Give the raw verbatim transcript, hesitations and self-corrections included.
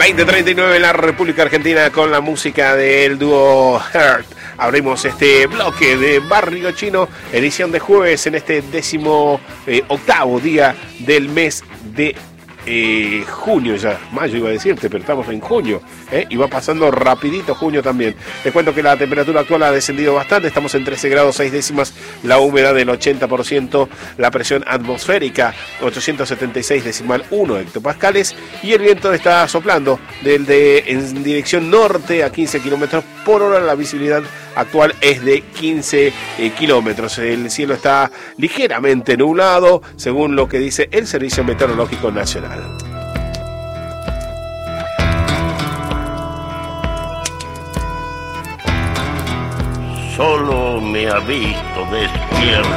veinte treinta y nueve en la República Argentina con la música del dúo Heart. Abrimos este bloque de Barrio Chino, edición de jueves en este décimo eh, octavo día del mes de eh, junio ya. Mayo iba a decirte, pero estamos en junio, ¿eh? Y va pasando rapidito junio también. Les cuento que la temperatura actual ha descendido bastante, estamos en trece grados seis décimas, la humedad del ochenta por ciento, la presión atmosférica ochocientos setenta y seis decimal uno hectopascales y el viento está soplando del de, en dirección norte a quince kilómetros por hora. La visibilidad actual es de quince eh, kilómetros. El cielo está ligeramente nublado, según lo que dice el Servicio Meteorológico Nacional. Solo me ha visto despierto.